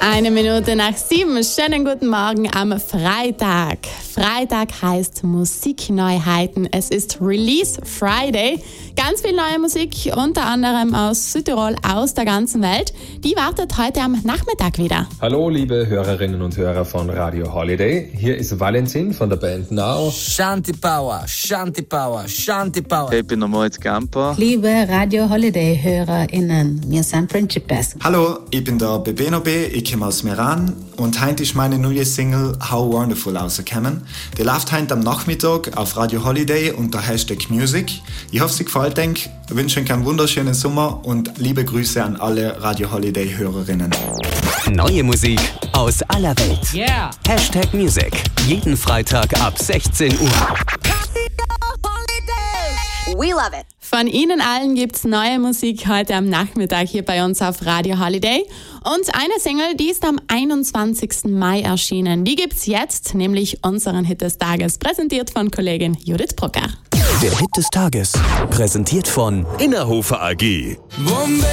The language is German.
7:01. Schönen guten Morgen am Freitag. Freitag heißt Musikneuheiten. Es ist Release Friday. Ganz viel neue Musik, unter anderem aus Südtirol, aus der ganzen Welt. Die wartet heute am Nachmittag wieder. Hallo liebe Hörerinnen und Hörer von Radio Holiday. Hier ist Valentin von der Band Now. Shanti Power, Shanti Power, Shanti Power. Ich bin Moritz Gamper. Liebe Radio Holiday-HörerInnen, wir sind Principes. Hallo, ich bin der Bebeno B, ich komme aus Meran und heute ist meine neue Single How Wonderful rausgekommen. Die läuft heute am Nachmittag auf Radio Holiday unter Hashtag Music. Ich hoffe, sie gefällt euch. Ich wünsche euch einen wunderschönen Sommer und liebe Grüße an alle Radio Holiday-Hörerinnen. Neue Musik aus aller Welt. Yeah! Hashtag Music. Jeden Freitag ab 16 Uhr. We love it. Von Ihnen allen gibt's neue Musik heute am Nachmittag hier bei uns auf Radio Holiday. Und eine Single, die ist am 21. Mai erschienen. Die gibt's jetzt, nämlich unseren Hit des Tages, präsentiert von Kollegin Judith Brucker. Der Hit des Tages, präsentiert von Innerhofer AG. Bombay.